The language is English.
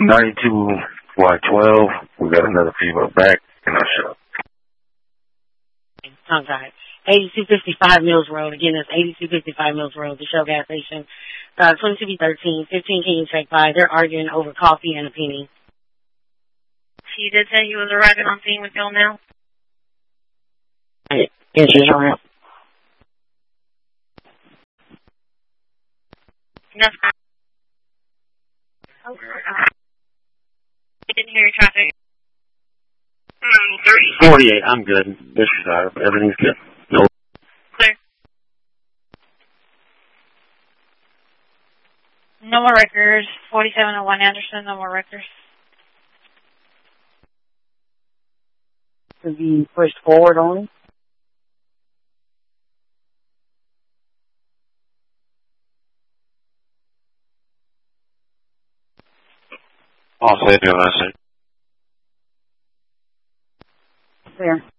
92 Y12. We got another female back in our shop. Okay. 8255 Mills Road. Again, that's 8255 Mills Road, the Shell gas station. 22B13, 15 King check by. They're arguing over coffee and a penny. He did say he was arriving on scene with y'all now? Yes, she's right. That's fine. I didn't hear your traffic. 48, I'm good. Disregard. Everything's good. No. Clear. No more records. 4701 Anderson, no more records. To be pushed forward on. I'll say your message. There.